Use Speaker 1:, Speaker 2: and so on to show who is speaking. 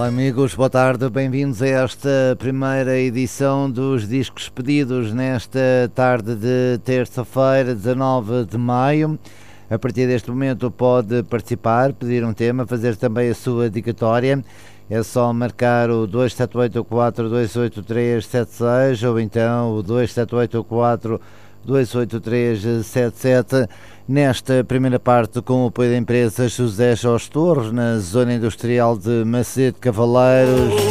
Speaker 1: Olá amigos, boa tarde, bem-vindos a esta primeira edição dos Discos Pedidos nesta tarde de terça-feira, 19 de maio. A partir deste momento pode participar, pedir um tema, fazer também a sua dedicatória. É só marcar o 278428376 ou então o 278428377. Nesta primeira parte, com o apoio da empresa José Jorge Torres, na zona industrial de Macedo Cavaleiros.